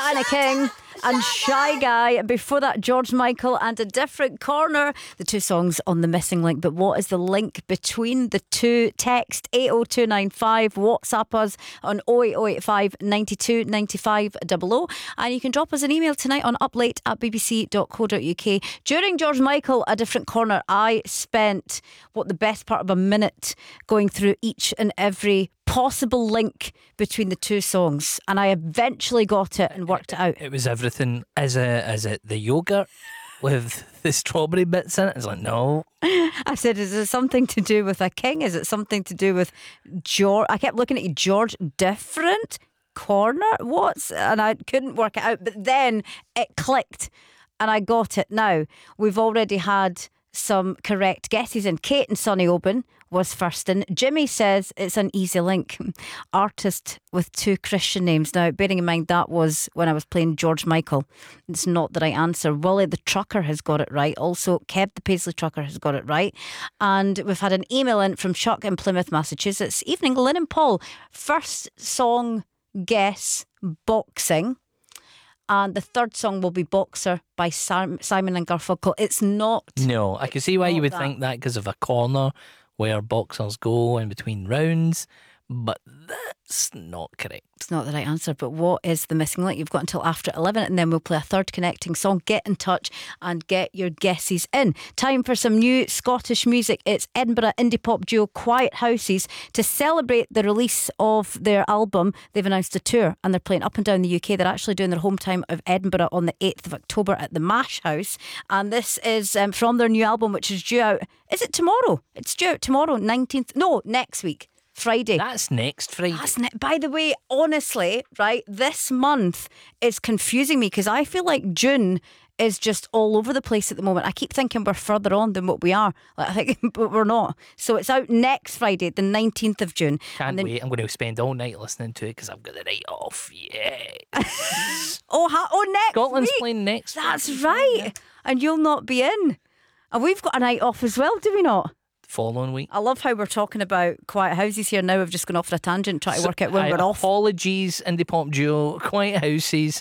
Diana King and Shy Guy. Before that, George Michael and A Different Corner. The two songs on The Missing Link. But what is the link between the two? Text 80295, WhatsApp us on 08085 92 95 00. And you can drop us an email tonight on uplate@bbc.co.uk. During George Michael, A Different Corner, I spent the best part of a minute going through each and every possible link between the two songs, and I eventually got it and worked it out. It was everything. Is it the yogurt with the strawberry bits in it? It's like, no. I said, is it something to do with a king? Is it something to do with George? I kept looking at you, George. Different corner? And I couldn't work it out, but then it clicked and I got it. Now, we've already had some correct guesses in. Kate and Sonny Oban was first in. Jimmy says it's an easy link. Artist with two Christian names. Now, bearing in mind that was when I was playing George Michael. It's not the right answer. Willie the Trucker has got it right. Also, Kev the Paisley Trucker has got it right. And we've had an email in from Chuck in Plymouth, Massachusetts. Evening, Lynn and Paul. First song guess, Boxing. And the third song will be Boxer by Simon and Garfunkel. It's not. No, I can see why you would think that because of a corner where boxers go in between rounds, but that's not correct. It's not the right answer, but what is the missing link? You've got until after 11 and then we'll play a third connecting song. Get in touch and get your guesses in. Time for some new Scottish music. It's Edinburgh indie pop duo Quiet Houses. To celebrate the release of their album, they've announced a tour and they're playing up and down the UK. They're actually doing their home time of Edinburgh on the 8th of October at the Mash House, and this is from their new album, which is due out. Is it tomorrow? It's due out tomorrow, 19th. No, next week. Friday. That's next Friday. By the way, honestly, right, this month is confusing me because I feel like June is just all over the place at the moment. I keep thinking we're further on than what we are. Like, I think, but we're not. So it's out next Friday, the 19th of June. Can't wait. I'm going to spend all night listening to it because I've got the night off. Yeah. next Scotland's week. Playing next. That's right. Yeah. And you'll not be in. And we've got a night off as well, do we not? Following week. I love how we're talking about Quiet Houses here now. We've just gone off for a tangent trying to work out when we're off. Apologies, indie pop duo Quiet Houses.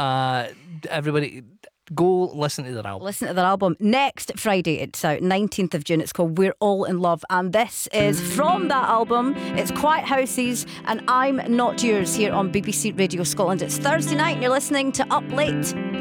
Everybody go listen to their album. Listen to their album. Next Friday it's out, 19th of June. It's called We're All in Love, and this is from that album. It's Quiet Houses and I'm Not Yours here on BBC Radio Scotland. It's Thursday night and you're listening to Up Late.